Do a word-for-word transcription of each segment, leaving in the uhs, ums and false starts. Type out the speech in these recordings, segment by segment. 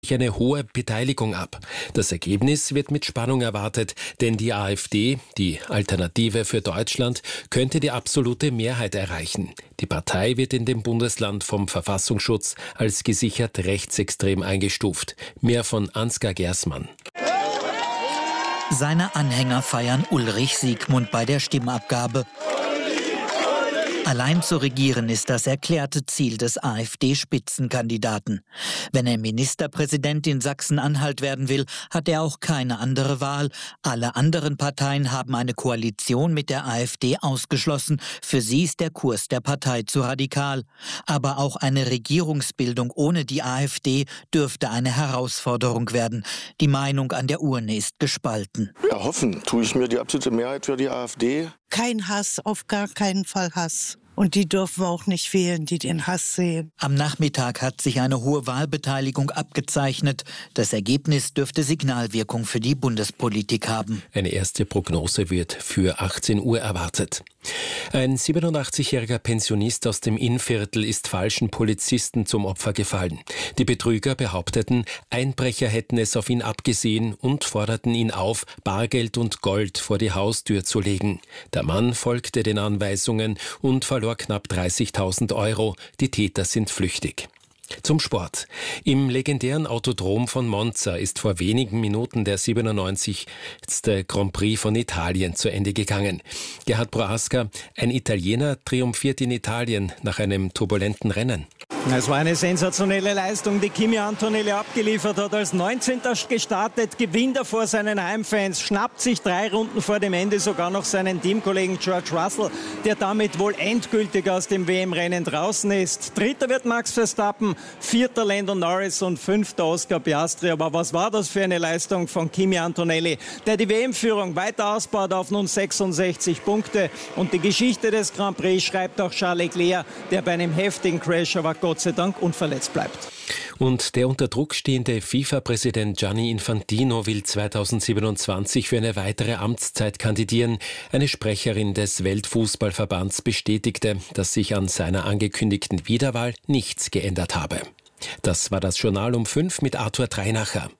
sich eine hohe Beteiligung ab. Das Ergebnis wird mit Spannung erwartet, denn die AfD, die Alternative für Deutschland, könnte die absolute Mehrheit erreichen. Die Partei wird in dem Bundesland vom Verfassungsschutz als gesichert rechtsextrem eingestuft. Mehr von Ansgar Gersmann. Seine Anhänger feiern Ulrich Siegmund bei der Stimmabgabe. Allein zu regieren ist das erklärte Ziel des AfD-Spitzenkandidaten. Wenn er Ministerpräsident in Sachsen-Anhalt werden will, hat er auch keine andere Wahl. Alle anderen Parteien haben eine Koalition mit der AfD ausgeschlossen. Für sie ist der Kurs der Partei zu radikal. Aber auch eine Regierungsbildung ohne die AfD dürfte eine Herausforderung werden. Die Meinung an der Urne ist gespalten. Erhoffen tue ich mir die absolute Mehrheit für die AfD. Kein Hass, auf gar keinen Fall Hass. Und die dürfen auch nicht wählen, die den Hass sehen. Am Nachmittag hat sich eine hohe Wahlbeteiligung abgezeichnet. Das Ergebnis dürfte Signalwirkung für die Bundespolitik haben. Eine erste Prognose wird für achtzehn Uhr erwartet. Ein siebenundachtzigjähriger Pensionist aus dem Innviertel ist falschen Polizisten zum Opfer gefallen. Die Betrüger behaupteten, Einbrecher hätten es auf ihn abgesehen und forderten ihn auf, Bargeld und Gold vor die Haustür zu legen. Der Mann folgte den Anweisungen und verlor knapp dreißigtausend Euro. Die Täter sind flüchtig. Zum Sport. Im legendären Autodrom von Monza ist vor wenigen Minuten der siebenundneunzigste Grand Prix von Italien zu Ende gegangen. Gerhard Prohaska, ein Italiener triumphiert in Italien nach einem turbulenten Rennen. Es war eine sensationelle Leistung, die Kimi Antonelli abgeliefert hat. Als neunzehnter gestartet, gewinnt er vor seinen Heimfans, schnappt sich drei Runden vor dem Ende sogar noch seinen Teamkollegen George Russell, der damit wohl endgültig aus dem W M-Rennen draußen ist. Dritter wird Max Verstappen, vierter Lando Norris und fünfter Oscar Piastri. Aber was war das für eine Leistung von Kimi Antonelli, der die W M-Führung weiter ausbaut auf nun sechsundsechzig Punkte. Und die Geschichte des Grand Prix schreibt auch Charles Leclerc, der bei einem heftigen Crash aber Gott sei Dank unverletzt bleibt. Und der unter Druck stehende FIFA-Präsident Gianni Infantino will zweitausendsiebenundzwanzig für eine weitere Amtszeit kandidieren. Eine Sprecherin des Weltfußballverbands bestätigte, dass sich an seiner angekündigten Wiederwahl nichts geändert habe. Das war das Journal um fünf mit Arthur Treinacher.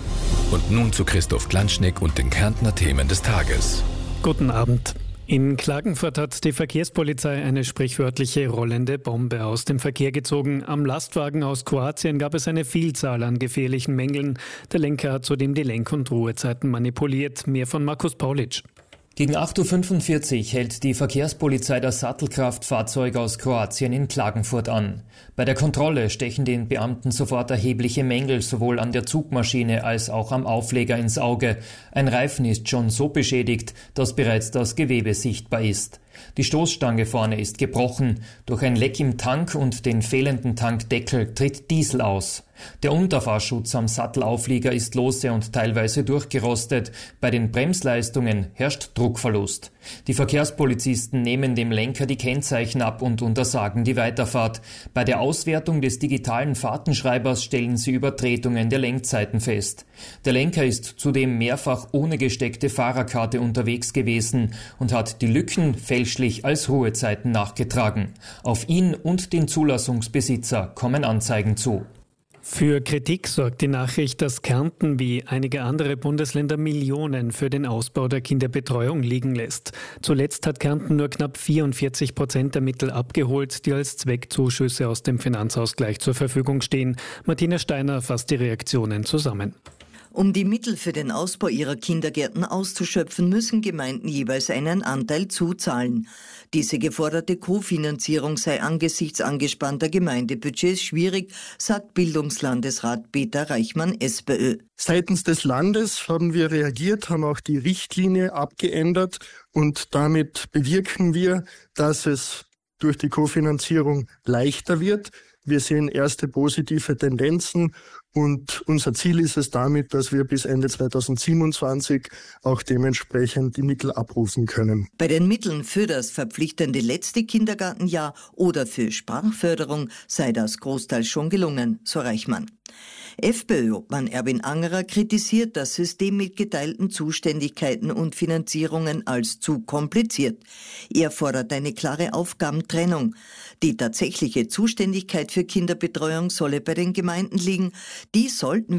Und nun zu Christoph Glanschneck und den Kärntner Themen des Tages. Guten Abend. In Klagenfurt hat die Verkehrspolizei eine sprichwörtliche rollende Bombe aus dem Verkehr gezogen. Am Lastwagen aus Kroatien gab es eine Vielzahl an gefährlichen Mängeln. Der Lenker hat zudem die Lenk- und Ruhezeiten manipuliert. Mehr von Markus Paulitsch. Gegen acht Uhr fünfundvierzig hält die Verkehrspolizei das Sattelkraftfahrzeug aus Kroatien in Klagenfurt an. Bei der Kontrolle stechen den Beamten sofort erhebliche Mängel sowohl an der Zugmaschine als auch am Aufleger ins Auge. Ein Reifen ist schon so beschädigt, dass bereits das Gewebe sichtbar ist. Die Stoßstange vorne ist gebrochen. Durch ein Leck im Tank und den fehlenden Tankdeckel tritt Diesel aus. Der Unterfahrschutz am Sattelauflieger ist lose und teilweise durchgerostet. Bei den Bremsleistungen herrscht Druckverlust. Die Verkehrspolizisten nehmen dem Lenker die Kennzeichen ab und untersagen die Weiterfahrt. Bei der Auswertung des digitalen Fahrtenschreibers stellen sie Übertretungen der Lenkzeiten fest. Der Lenker ist zudem mehrfach ohne gesteckte Fahrerkarte unterwegs gewesen und hat die Lücken fälschlich als Ruhezeiten nachgetragen. Auf ihn und den Zulassungsbesitzer kommen Anzeigen zu. Für Kritik sorgt die Nachricht, dass Kärnten wie einige andere Bundesländer Millionen für den Ausbau der Kinderbetreuung liegen lässt. Zuletzt hat Kärnten nur knapp vierundvierzig Prozent der Mittel abgeholt, die als Zweckzuschüsse aus dem Finanzausgleich zur Verfügung stehen. Martina Steiner fasst die Reaktionen zusammen. Um die Mittel für den Ausbau ihrer Kindergärten auszuschöpfen, müssen Gemeinden jeweils einen Anteil zuzahlen. Diese geforderte Kofinanzierung sei angesichts angespannter Gemeindebudgets schwierig, sagt Bildungslandesrat Peter Reichmann, SPÖ. Seitens des Landes haben wir reagiert, haben auch die Richtlinie abgeändert und damit bewirken wir, dass es durch die Kofinanzierung leichter wird. Wir sehen erste positive Tendenzen und unser Ziel ist es damit, dass wir bis Ende zweitausendsiebenundzwanzig auch dementsprechend die Mittel abrufen können. Bei den Mitteln für das verpflichtende letzte Kindergartenjahr oder für Sprachförderung sei das großteils schon gelungen, so Reichmann. FPÖ-Obmann Erwin Angerer kritisiert das System mit geteilten Zuständigkeiten und Finanzierungen als zu kompliziert. Er fordert eine klare Aufgabentrennung. Die tatsächliche Zuständigkeit für Kinderbetreuung solle bei den Gemeinden liegen. Die sollten